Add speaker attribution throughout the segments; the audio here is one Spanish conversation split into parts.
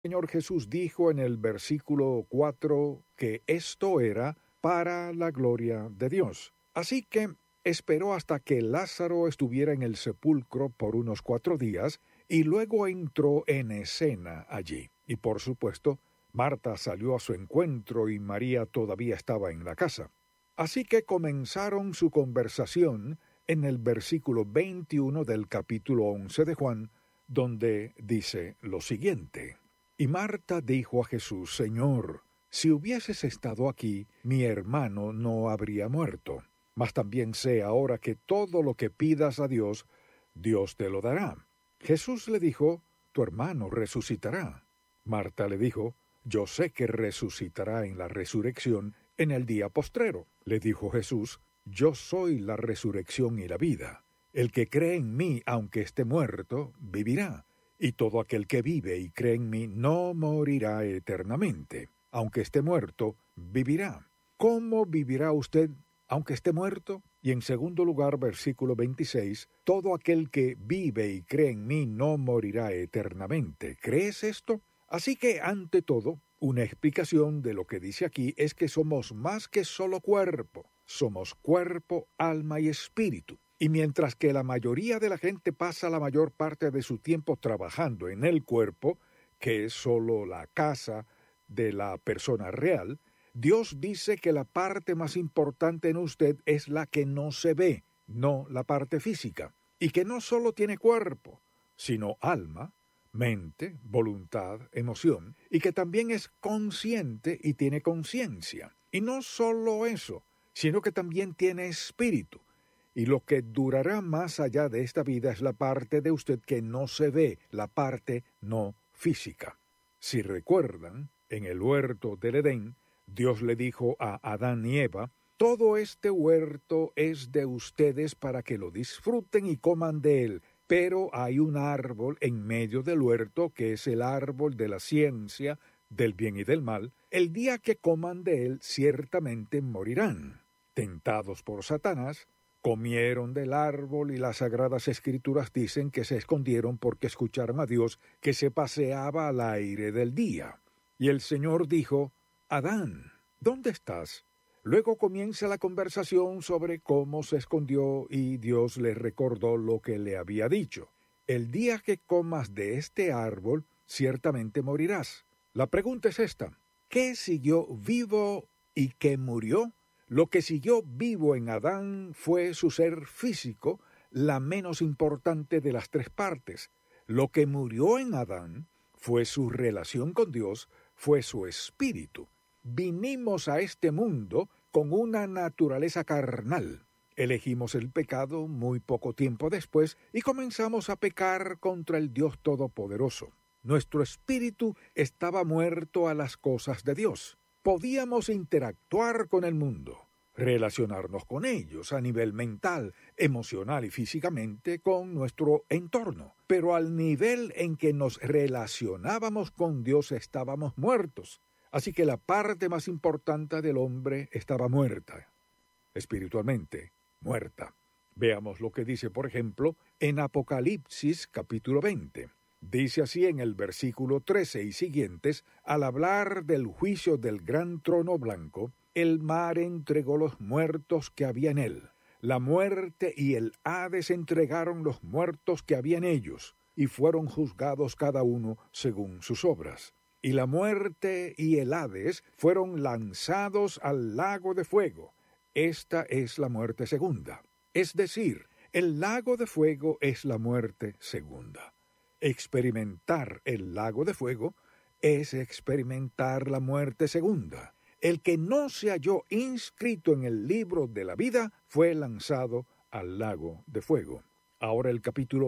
Speaker 1: Señor Jesús dijo en el versículo 4 que esto era para la gloria de Dios. Así que esperó hasta que Lázaro estuviera en el sepulcro por unos 4 días y luego entró en escena allí. Y por supuesto, Marta salió a su encuentro y María todavía estaba en la casa. Así que comenzaron su conversación en el versículo 21 del capítulo 11 de Juan, donde dice lo siguiente. Y Marta dijo a Jesús, Señor, si hubieses estado aquí, mi hermano no habría muerto. Mas también sé ahora que todo lo que pidas a Dios, Dios te lo dará. Jesús le dijo, tu hermano resucitará. Marta le dijo, yo sé que resucitará en la resurrección en el día postrero. Le dijo Jesús, yo soy la resurrección y la vida. El que cree en mí, aunque esté muerto, vivirá. Y todo aquel que vive y cree en mí no morirá eternamente. Aunque esté muerto, vivirá. ¿Cómo vivirá usted aunque esté muerto? Y en segundo lugar, versículo 26, todo aquel que vive y cree en mí no morirá eternamente. ¿Crees esto? Así que, ante todo, una explicación de lo que dice aquí es que somos más que solo cuerpo. Somos cuerpo, alma y espíritu. Y mientras que la mayoría de la gente pasa la mayor parte de su tiempo trabajando en el cuerpo, que es solo la casa de la persona real, Dios dice que la parte más importante en usted es la que no se ve, no la parte física, y que no solo tiene cuerpo, sino alma, mente, voluntad, emoción, y que también es consciente y tiene conciencia. Y no solo eso, sino que también tiene espíritu. Y lo que durará más allá de esta vida es la parte de usted que no se ve, la parte no física. Si recuerdan, en el huerto del Edén, Dios le dijo a Adán y Eva, todo este huerto es de ustedes para que lo disfruten y coman de él, pero hay un árbol en medio del huerto que es el árbol de la ciencia, del bien y del mal. El día que coman de él ciertamente morirán. Tentados por Satanás, comieron del árbol y las sagradas escrituras dicen que se escondieron porque escucharon a Dios que se paseaba al aire del día. Y el Señor dijo, Adán, ¿dónde estás? Luego comienza la conversación sobre cómo se escondió y Dios le recordó lo que le había dicho. El día que comas de este árbol, ciertamente morirás. La pregunta es esta, ¿qué siguió vivo y qué murió? Lo que siguió vivo en Adán fue su ser físico, la menos importante de las tres partes. Lo que murió en Adán fue su relación con Dios, fue su espíritu. Vinimos a este mundo con una naturaleza carnal. Elegimos el pecado muy poco tiempo después y comenzamos a pecar contra el Dios Todopoderoso. Nuestro espíritu estaba muerto a las cosas de Dios. Podíamos interactuar con el mundo, relacionarnos con ellos a nivel mental, emocional y físicamente con nuestro entorno. Pero al nivel en que nos relacionábamos con Dios estábamos muertos. Así que la parte más importante del hombre estaba muerta, espiritualmente muerta. Veamos lo que dice, por ejemplo, en Apocalipsis capítulo 20. Dice así en el versículo 13 y siguientes, al hablar del juicio del gran trono blanco, el mar entregó los muertos que había en él. La muerte y el Hades entregaron los muertos que había en ellos, y fueron juzgados cada uno según sus obras. Y la muerte y el Hades fueron lanzados al lago de fuego. Esta es la muerte segunda. Es decir, el lago de fuego es la muerte segunda. Experimentar el lago de fuego es experimentar la muerte segunda. El que no se halló inscrito en el libro de la vida fue lanzado al lago de fuego. Ahora el capítulo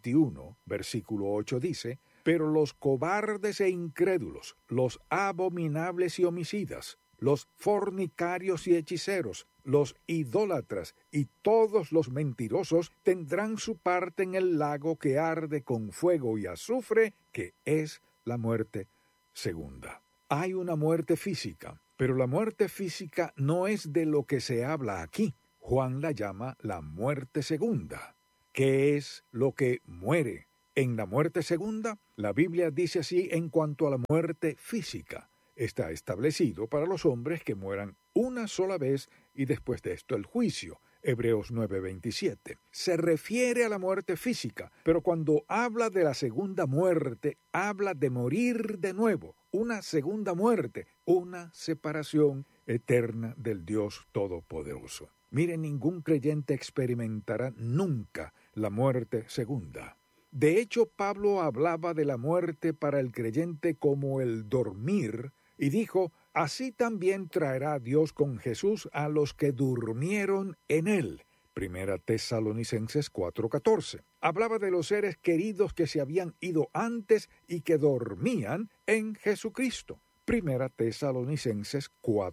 Speaker 1: 21, versículo 8 dice, pero los cobardes e incrédulos, los abominables y homicidas, los fornicarios y hechiceros, los idólatras y todos los mentirosos tendrán su parte en el lago que arde con fuego y azufre, que es la muerte segunda. Hay una muerte física, pero la muerte física no es de lo que se habla aquí. Juan la llama la muerte segunda. ¿Qué es lo que muere En la muerte segunda, la Biblia dice así en cuanto a la muerte física. Está establecido para los hombres que mueran una sola vez y después de esto el juicio. Hebreos 9:27. Se refiere a la muerte física, pero cuando habla de la segunda muerte, habla de morir de nuevo, una segunda muerte, una separación eterna del Dios Todopoderoso. Mire, ningún creyente experimentará nunca la muerte segunda. De hecho, Pablo hablaba de la muerte para el creyente como el dormir, y dijo, así también traerá Dios con Jesús a los que durmieron en él. Primera Tesalonicenses 4:14. Hablaba de los seres queridos que se habían ido antes y que dormían en Jesucristo. Primera Tesalonicenses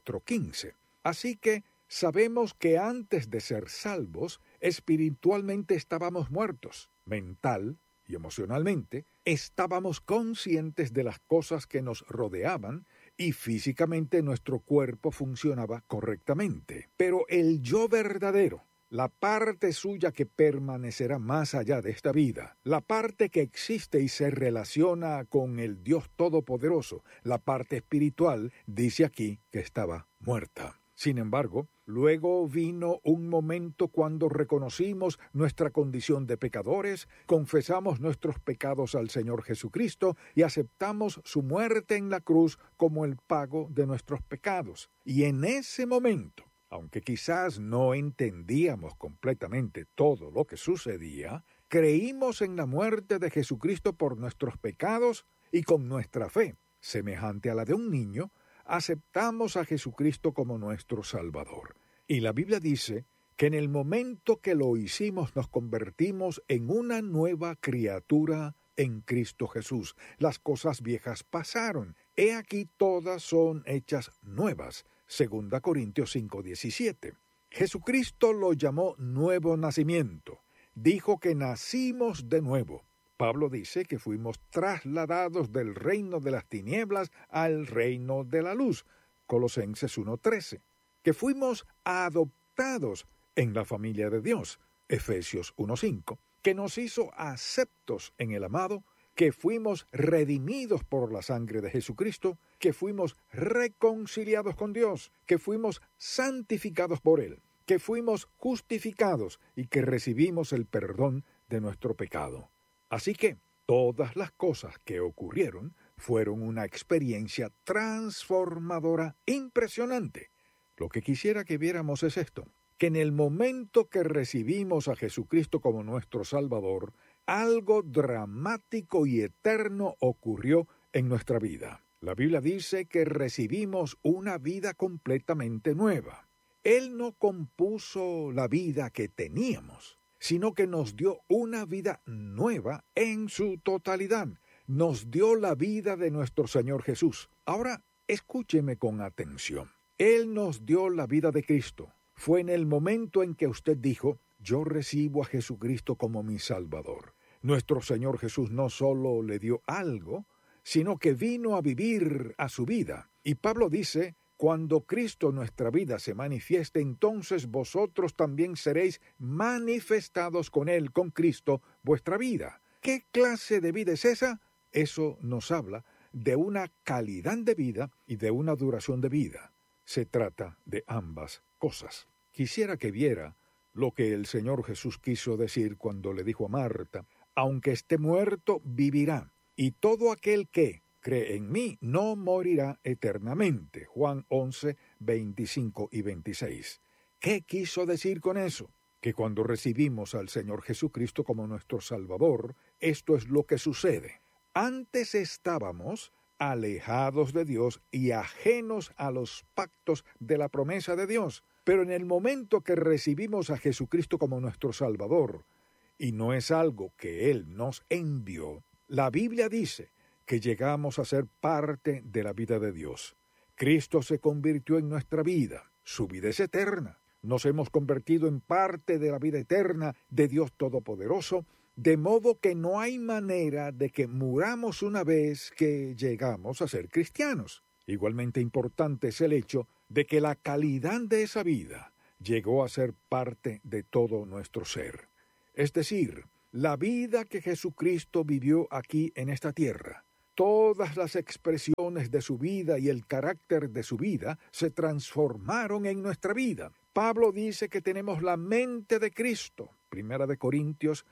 Speaker 1: 4:15. Así que sabemos que antes de ser salvos, espiritualmente estábamos muertos, mental y emocionalmente, estábamos conscientes de las cosas que nos rodeaban y físicamente nuestro cuerpo funcionaba correctamente. Pero el yo verdadero, la parte suya que permanecerá más allá de esta vida, la parte que existe y se relaciona con el Dios Todopoderoso, la parte espiritual, dice aquí que estaba muerta. Sin embargo, luego vino un momento cuando reconocimos nuestra condición de pecadores, confesamos nuestros pecados al Señor Jesucristo y aceptamos su muerte en la cruz como el pago de nuestros pecados. Y en ese momento, aunque quizás no entendíamos completamente todo lo que sucedía, creímos en la muerte de Jesucristo por nuestros pecados y con nuestra fe, semejante a la de un niño, aceptamos a Jesucristo como nuestro Salvador. Y la Biblia dice que en el momento que lo hicimos nos convertimos en una nueva criatura en Cristo Jesús. Las cosas viejas pasaron. He aquí todas son hechas nuevas. 2 Corintios 5:17. Jesucristo lo llamó nuevo nacimiento. Dijo que nacimos de nuevo. Pablo dice que fuimos trasladados del reino de las tinieblas al reino de la luz, Colosenses 1:13, que fuimos adoptados en la familia de Dios, Efesios 1:5, que nos hizo aceptos en el amado, que fuimos redimidos por la sangre de Jesucristo, que fuimos reconciliados con Dios, que fuimos santificados por Él, que fuimos justificados y que recibimos el perdón de nuestro pecado. Así que todas las cosas que ocurrieron fueron una experiencia transformadora impresionante. Lo que quisiera que viéramos es esto, que en el momento que recibimos a Jesucristo como nuestro Salvador, algo dramático y eterno ocurrió en nuestra vida. La Biblia dice que recibimos una vida completamente nueva. Él no compuso la vida que teníamos, sino que nos dio una vida nueva en su totalidad. Nos dio la vida de nuestro Señor Jesús. Ahora, escúcheme con atención. Él nos dio la vida de Cristo. Fue en el momento en que usted dijo, yo recibo a Jesucristo como mi Salvador. Nuestro Señor Jesús no solo le dio algo, sino que vino a vivir a su vida. Y Pablo dice, cuando Cristo nuestra vida se manifieste, entonces vosotros también seréis manifestados con Él, con Cristo, vuestra vida. ¿Qué clase de vida es esa? Eso nos habla de una calidad de vida y de una duración de vida. Se trata de ambas cosas. Quisiera que viera lo que el Señor Jesús quiso decir cuando le dijo a Marta, aunque esté muerto, vivirá, y todo aquel que cree en mí no morirá eternamente. Juan 11, 25 y 26. ¿Qué quiso decir con eso? Que cuando recibimos al Señor Jesucristo como nuestro Salvador, esto es lo que sucede. Antes estábamos alejados de Dios y ajenos a los pactos de la promesa de Dios. Pero en el momento que recibimos a Jesucristo como nuestro Salvador, y no es algo que Él nos envió, la Biblia dice que llegamos a ser parte de la vida de Dios. Cristo se convirtió en nuestra vida. Su vida es eterna. Nos hemos convertido en parte de la vida eterna de Dios Todopoderoso, de modo que no hay manera de que muramos una vez que llegamos a ser cristianos. Igualmente importante es el hecho de que la calidad de esa vida llegó a ser parte de todo nuestro ser. Es decir, la vida que Jesucristo vivió aquí en esta tierra. Todas las expresiones de su vida y el carácter de su vida se transformaron en nuestra vida. Pablo dice que tenemos la mente de Cristo, 1 Corintios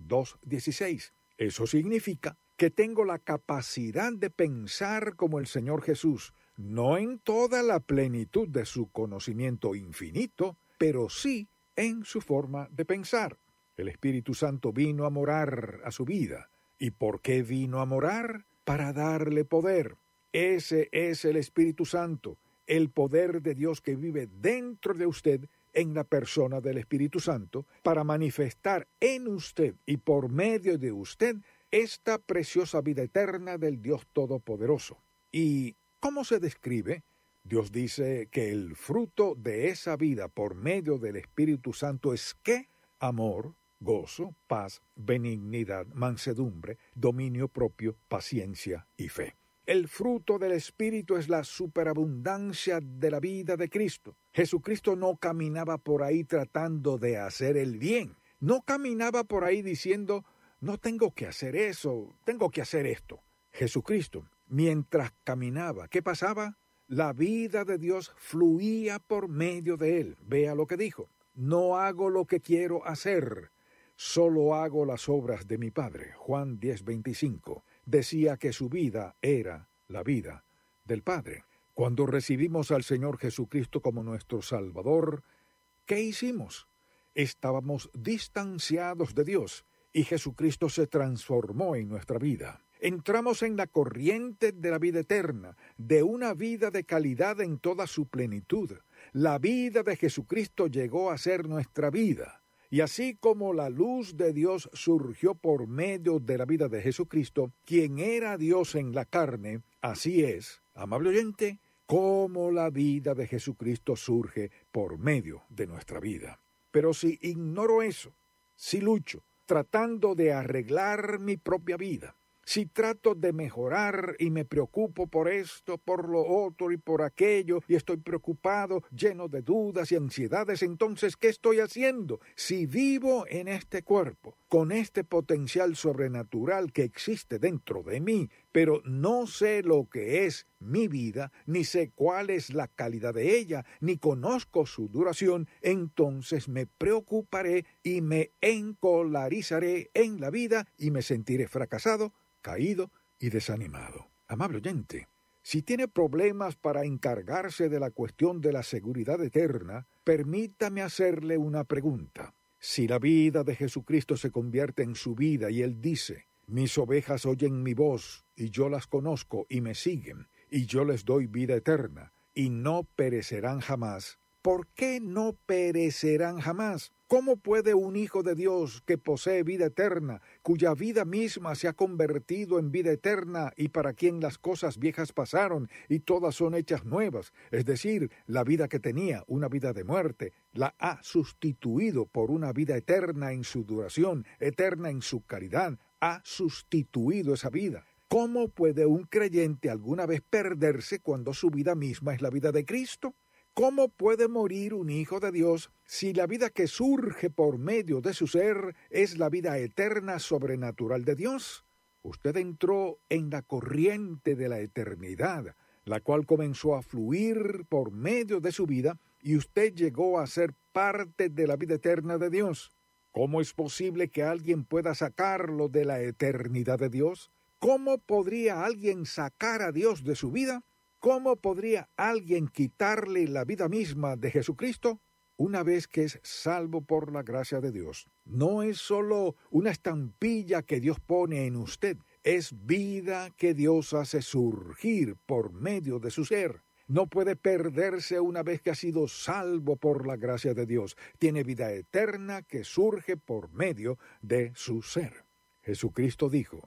Speaker 1: 2:16. Eso significa que tengo la capacidad de pensar como el Señor Jesús, no en toda la plenitud de su conocimiento infinito, pero sí en su forma de pensar. El Espíritu Santo vino a morar a su vida. ¿Y por qué vino a morar? Para darle poder. Ese es el Espíritu Santo, el poder de Dios que vive dentro de usted en la persona del Espíritu Santo, para manifestar en usted y por medio de usted esta preciosa vida eterna del Dios Todopoderoso. ¿Y cómo se describe? Dios dice que el fruto de esa vida por medio del Espíritu Santo es ¿qué? Amor, gozo, paz, benignidad, mansedumbre, dominio propio, paciencia y fe. El fruto del Espíritu es la superabundancia de la vida de Cristo. Jesucristo no caminaba por ahí tratando de hacer el bien. No caminaba por ahí diciendo, no tengo que hacer eso, tengo que hacer esto. Jesucristo, mientras caminaba, ¿qué pasaba? La vida de Dios fluía por medio de él. Vea lo que dijo. No hago lo que quiero hacer, solo hago las obras de mi Padre. Juan 10:25. Decía que su vida era la vida del Padre. Cuando recibimos al Señor Jesucristo como nuestro Salvador, ¿qué hicimos? Estábamos distanciados de Dios y Jesucristo se transformó en nuestra vida. Entramos en la corriente de la vida eterna, de una vida de calidad en toda su plenitud. La vida de Jesucristo llegó a ser nuestra vida. Y así como la luz de Dios surgió por medio de la vida de Jesucristo, quien era Dios en la carne, así es, amable oyente, como la vida de Jesucristo surge por medio de nuestra vida. Pero si ignoro eso, si lucho tratando de arreglar mi propia vida, si trato de mejorar y me preocupo por esto, por lo otro y por aquello, y estoy preocupado, lleno de dudas y ansiedades, entonces, ¿qué estoy haciendo? Si vivo en este cuerpo, con este potencial sobrenatural que existe dentro de mí, pero no sé lo que es mi vida, ni sé cuál es la calidad de ella, ni conozco su duración, entonces me preocuparé y me encolarizaré en la vida y me sentiré fracasado, caído y desanimado. Amable oyente, si tiene problemas para encargarse de la cuestión de la seguridad eterna, permítame hacerle una pregunta. Si la vida de Jesucristo se convierte en su vida y Él dice, mis ovejas oyen mi voz, y yo las conozco y me siguen, y yo les doy vida eterna, y no perecerán jamás, ¿por qué no perecerán jamás? ¿Cómo puede un hijo de Dios que posee vida eterna, cuya vida misma se ha convertido en vida eterna y para quien las cosas viejas pasaron y todas son hechas nuevas, es decir, la vida que tenía, una vida de muerte, la ha sustituido por una vida eterna en su duración, eterna en su caridad, ha sustituido esa vida? ¿Cómo puede un creyente alguna vez perderse cuando su vida misma es la vida de Cristo? ¿Cómo puede morir un hijo de Dios si la vida que surge por medio de su ser es la vida eterna sobrenatural de Dios? Usted entró en la corriente de la eternidad, la cual comenzó a fluir por medio de su vida, y usted llegó a ser parte de la vida eterna de Dios. ¿Cómo es posible que alguien pueda sacarlo de la eternidad de Dios? ¿Cómo podría alguien sacar a Dios de su vida? ¿Cómo podría alguien quitarle la vida misma de Jesucristo? Una vez que es salvo por la gracia de Dios, no es solo una estampilla que Dios pone en usted, es vida que Dios hace surgir por medio de su ser. No puede perderse una vez que ha sido salvo por la gracia de Dios. Tiene vida eterna que surge por medio de su ser. Jesucristo dijo,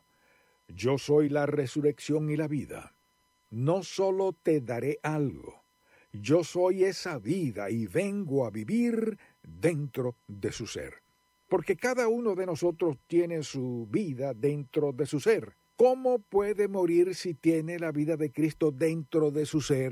Speaker 1: yo soy la resurrección y la vida. No solo te daré algo, yo soy esa vida y vengo a vivir dentro de su ser. Porque cada uno de nosotros tiene su vida dentro de su ser. ¿Cómo puede morir si tiene la vida de Cristo dentro de su ser?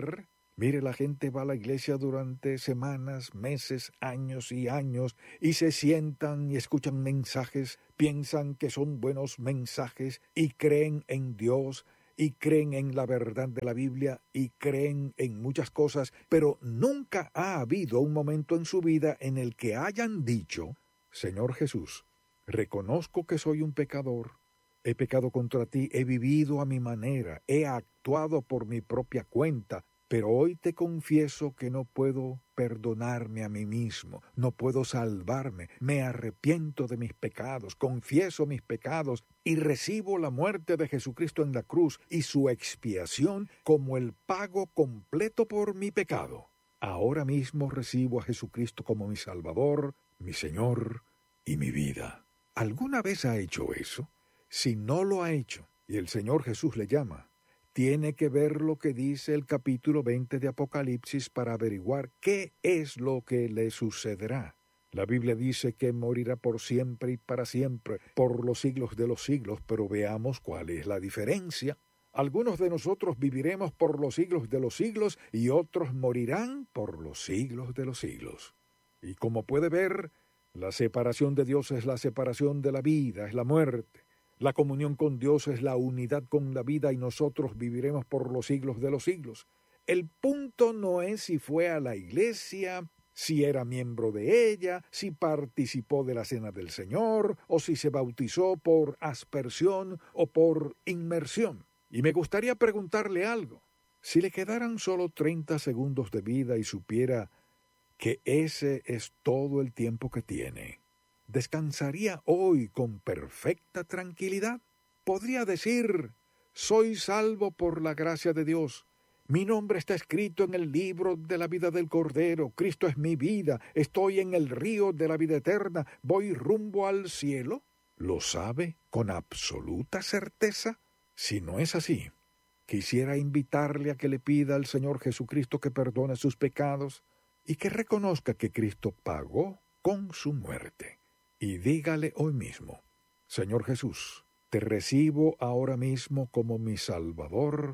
Speaker 1: Mire, la gente va a la iglesia durante semanas, meses, años y años, y se sientan y escuchan mensajes, piensan que son buenos mensajes, y creen en Dios, y creen en la verdad de la Biblia, y creen en muchas cosas, pero nunca ha habido un momento en su vida en el que hayan dicho: Señor Jesús, reconozco que soy un pecador, he pecado contra ti, he vivido a mi manera, he actuado por mi propia cuenta, pero hoy te confieso que no puedo perdonarme a mí mismo, no puedo salvarme, me arrepiento de mis pecados, confieso mis pecados y recibo la muerte de Jesucristo en la cruz y su expiación como el pago completo por mi pecado. Ahora mismo recibo a Jesucristo como mi Salvador, mi Señor y mi vida. ¿Alguna vez ha hecho eso? Si no lo ha hecho y el Señor Jesús le llama, tiene que ver lo que dice el capítulo 20 de Apocalipsis para averiguar qué es lo que le sucederá. La Biblia dice que morirá por siempre y para siempre, por los siglos de los siglos, pero veamos cuál es la diferencia. Algunos de nosotros viviremos por los siglos de los siglos y otros morirán por los siglos de los siglos. Y como puede ver, la separación de Dios es la separación de la vida, es la muerte. La comunión con Dios es la unidad con la vida y nosotros viviremos por los siglos de los siglos. El punto no es si fue a la iglesia, si era miembro de ella, si participó de la cena del Señor, o si se bautizó por aspersión o por inmersión. Y me gustaría preguntarle algo. Si le quedaran solo 30 segundos de vida y supiera que ese es todo el tiempo que tiene, ¿descansaría hoy con perfecta tranquilidad? Podría decir: soy salvo por la gracia de Dios. Mi nombre está escrito en el libro de la vida del Cordero. Cristo es mi vida. Estoy en el río de la vida eterna. Voy rumbo al cielo. ¿Lo sabe con absoluta certeza? Si no es así, quisiera invitarle a que le pida al Señor Jesucristo que perdone sus pecados y que reconozca que Cristo pagó con su muerte. Y dígale hoy mismo: Señor Jesús, te recibo ahora mismo como mi Salvador,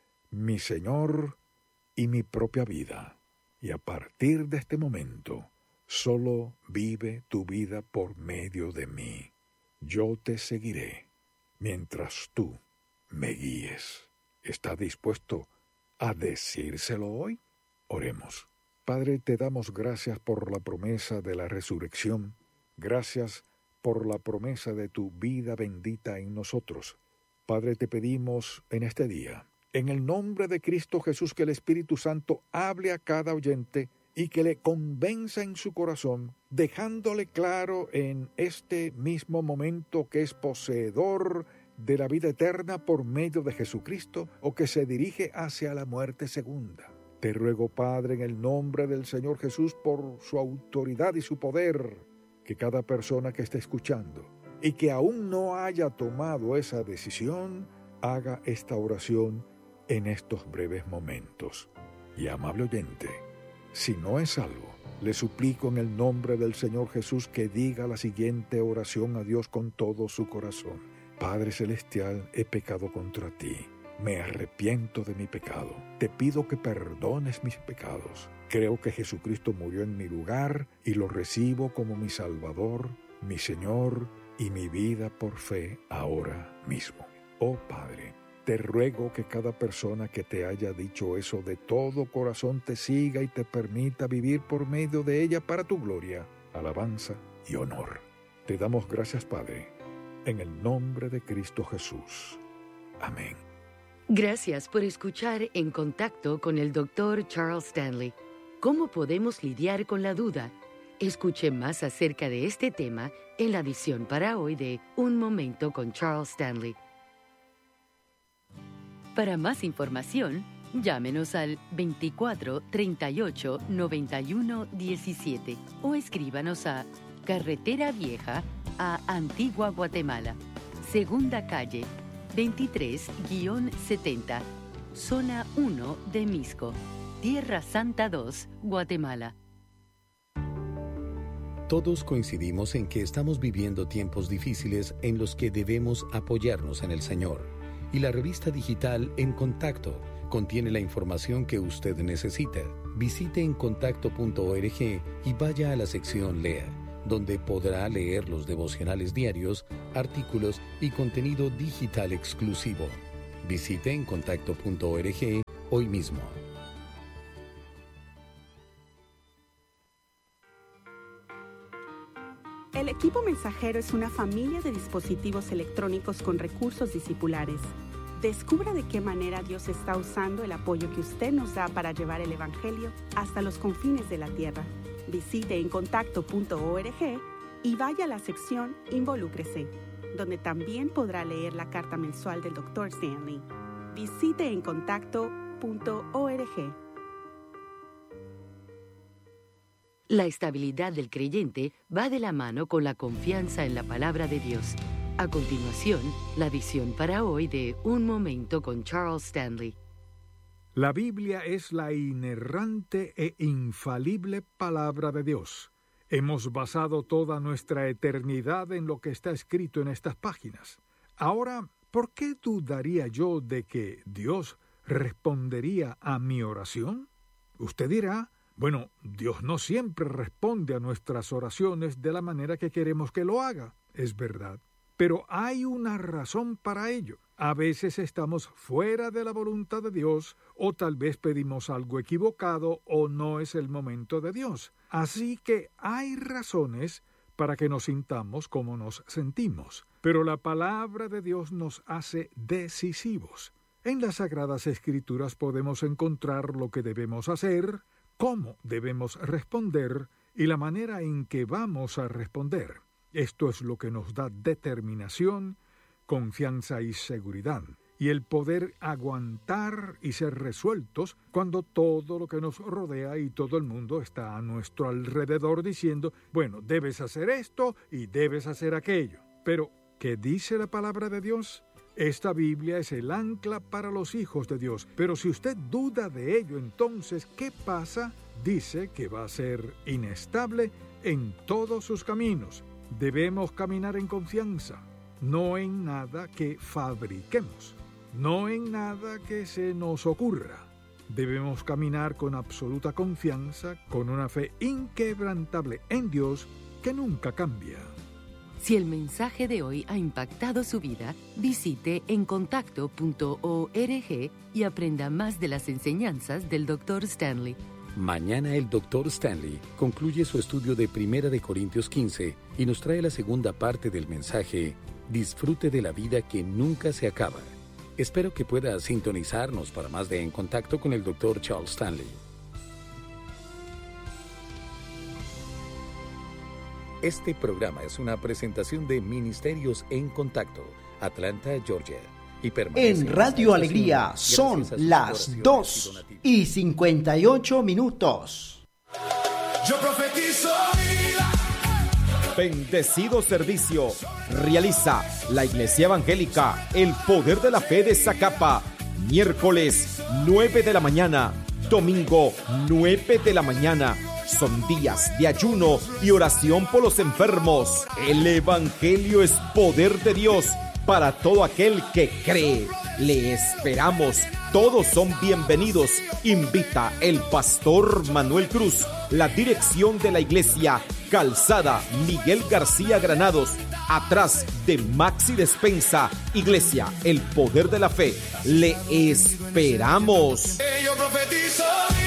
Speaker 1: mi Señor y mi propia vida. Y a partir de este momento, solo vive tu vida por medio de mí. Yo te seguiré mientras tú me guíes. ¿Está dispuesto a decírselo hoy? Oremos. Padre, te damos gracias por la promesa de la resurrección. Gracias por la promesa de tu vida bendita en nosotros. Padre, te pedimos en este día, en el nombre de Cristo Jesús, que el Espíritu Santo hable a cada oyente y que le convenza en su corazón, dejándole claro en este mismo momento que es poseedor de la vida eterna por medio de Jesucristo, o que se dirige hacia la muerte segunda. Te ruego, Padre, en el nombre del Señor Jesús, por su autoridad y su poder, que cada persona que esté escuchando y que aún no haya tomado esa decisión, haga esta oración en estos breves momentos. Y amable oyente, si no es salvo, le suplico en el nombre del Señor Jesús que diga la siguiente oración a Dios con todo su corazón. Padre Celestial, he pecado contra ti. Me arrepiento de mi pecado. Te pido que perdones mis pecados. Creo que Jesucristo murió en mi lugar y lo recibo como mi Salvador, mi Señor y mi vida por fe ahora mismo. Oh Padre, te ruego que cada persona que te haya dicho eso de todo corazón te siga y te permita vivir por medio de ella para tu gloria, alabanza y honor. Te damos gracias, Padre, en el nombre de Cristo Jesús. Amén.
Speaker 2: Gracias por escuchar En Contacto con el Dr. Charles Stanley. ¿Cómo podemos lidiar con la duda? Escuche más acerca de este tema en la edición para hoy de Un Momento con Charles Stanley. Para más información, llámenos al 24 38 91 17 o escríbanos a Carretera Vieja a Antigua Guatemala, Segunda Calle 23-70, Zona 1 de Misco, Tierra Santa 2, Guatemala.
Speaker 3: Todos coincidimos en que estamos viviendo tiempos difíciles en los que debemos apoyarnos en el Señor. Y la revista digital En Contacto contiene la información que usted necesita. Visite encontacto.org y vaya a la sección Lea, donde podrá leer los devocionales diarios, artículos y contenido digital exclusivo. Visite encontacto.org hoy mismo.
Speaker 4: El equipo mensajero es una familia de dispositivos electrónicos con recursos discipulares. Descubra de qué manera Dios está usando el apoyo que usted nos da para llevar el Evangelio hasta los confines de la tierra. Visite encontacto.org y vaya a la sección Involúcrese, donde también podrá leer la carta mensual del Dr. Stanley. Visite encontacto.org.
Speaker 2: La estabilidad del creyente va de la mano con la confianza en la palabra de Dios. A continuación, la visión para hoy de Un Momento con Charles Stanley.
Speaker 1: La Biblia es la inerrante e infalible palabra de Dios. Hemos basado toda nuestra eternidad en lo que está escrito en estas páginas. Ahora, ¿por qué dudaría yo de que Dios respondería a mi oración? Usted dirá, bueno, Dios no siempre responde a nuestras oraciones de la manera que queremos que lo haga. Es verdad. Pero hay una razón para ello. A veces estamos fuera de la voluntad de Dios, o tal vez pedimos algo equivocado, o no es el momento de Dios. Así que hay razones para que nos sintamos como nos sentimos. Pero la palabra de Dios nos hace decisivos. En las Sagradas Escrituras podemos encontrar lo que debemos hacer, cómo debemos responder y la manera en que vamos a responder. Esto es lo que nos da determinación, confianza y seguridad, y el poder aguantar y ser resueltos cuando todo lo que nos rodea y todo el mundo está a nuestro alrededor diciendo, bueno, debes hacer esto y debes hacer aquello. Pero, ¿qué dice la palabra de Dios? Esta Biblia es el ancla para los hijos de Dios, pero si usted duda de ello, entonces, ¿qué pasa? Dice que va a ser inestable en todos sus caminos. Debemos caminar en confianza, no en nada que fabriquemos, no en nada que se nos ocurra. Debemos caminar con absoluta confianza, con una fe inquebrantable en Dios que nunca cambia.
Speaker 2: Si el mensaje de hoy ha impactado su vida, visite encontacto.org y aprenda más de las enseñanzas del Dr. Stanley.
Speaker 3: Mañana el Dr. Stanley concluye su estudio de 1 Corintios 15 y nos trae la segunda parte del mensaje, Disfrute de la vida que nunca se acaba. Espero que pueda sintonizarnos para más de En Contacto con el Dr. Charles Stanley. Este programa es una presentación de Ministerios En Contacto, Atlanta, Georgia.
Speaker 5: En Radio Alegría son las 2:58.
Speaker 6: Yo profetizo vida.
Speaker 7: Bendecido servicio realiza la Iglesia Evangélica El Poder de la Fe de Zacapa, miércoles 9 de la mañana, domingo 9 de la mañana. Son días de ayuno y oración por los enfermos. El Evangelio es poder de Dios para todo aquel que cree. Le esperamos. Todos son bienvenidos. Invita el pastor Manuel Cruz. La dirección de la iglesia, Calzada Miguel García Granados, atrás de Maxi Despensa. Iglesia El Poder de la Fe. Le esperamos.
Speaker 6: Yo profetizo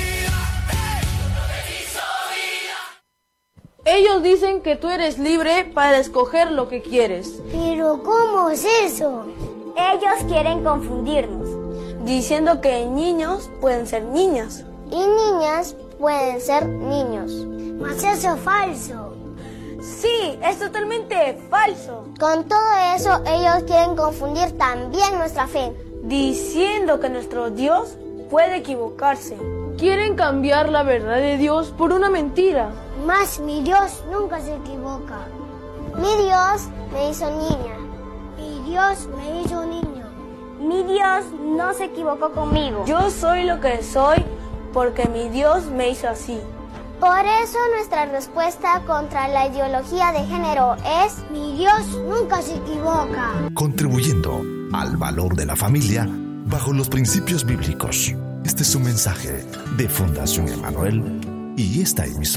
Speaker 6: vida.
Speaker 8: Ellos dicen que tú eres libre para escoger lo que quieres.
Speaker 9: ¿Pero cómo es eso? Ellos quieren confundirnos,
Speaker 8: diciendo que niños pueden ser niñas
Speaker 9: y niñas pueden ser niños. Mas eso es falso.
Speaker 8: Sí, es totalmente falso.
Speaker 9: Con todo eso, ellos quieren confundir también nuestra fe,
Speaker 8: diciendo que nuestro Dios puede equivocarse. Quieren cambiar la verdad de Dios por una mentira.
Speaker 9: Mas mi Dios nunca se equivoca. Mi Dios me hizo niña. Mi Dios me hizo niño. Mi Dios no se equivocó conmigo.
Speaker 8: Yo soy lo que soy porque mi Dios me hizo así.
Speaker 9: Por eso nuestra respuesta contra la ideología de género es: mi Dios nunca se equivoca.
Speaker 6: Contribuyendo al valor de la familia
Speaker 10: bajo los principios bíblicos. Este es un mensaje de Fundación Emanuel y esta emisora.